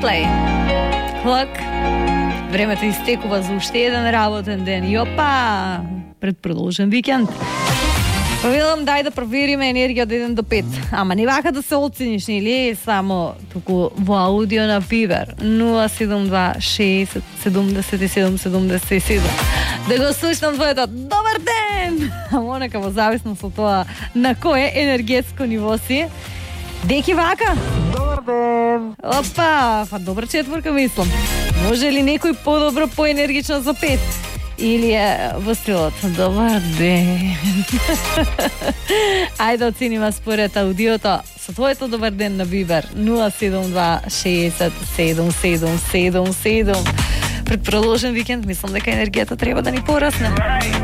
Play. Clock. Времето изтекува за уште еден работен ден. И опа! Пред продолжен викенд. Повелам, дай да провериме енергија од 1 до 5. Ама не вака да се оцениш, нели? Само туку во аудио на Viber 072 60 77 77. Да го слушнам твоето добар ден! Ама онака во зависност од тоа на кое енергетско ниво си. Деки вака? Добар ден! Опа, па добра четворка мислам. Може ли некој подобро, поенергично за 5? Или е во стилот добар ден? Ајде оцениме според аудиото со твоето добар ден на Viber 072 60 77 77. Пред продолжен викенд мислам дека енергијата треба да ни порасне.